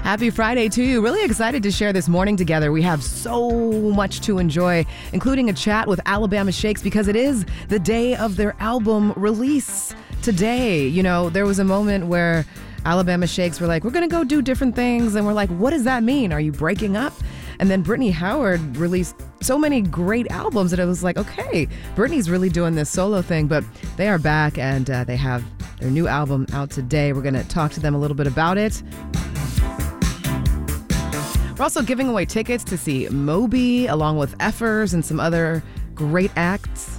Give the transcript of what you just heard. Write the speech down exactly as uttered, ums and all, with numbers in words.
Happy Friday to you. Really excited to share this morning together. We have so much to enjoy, including a chat with Alabama Shakes because it is the day of their album release today. You know, there was a moment where Alabama Shakes were like, we're going to go do different things. And we're like, what does that mean? Are you breaking up? And then Brittany Howard released so many great albums that it was like, okay, Brittany's really doing this solo thing. But they are back and uh, they have their new album out today. We're going to talk to them a little bit about it. We're also giving away tickets to see Moby along with Effers and some other great acts.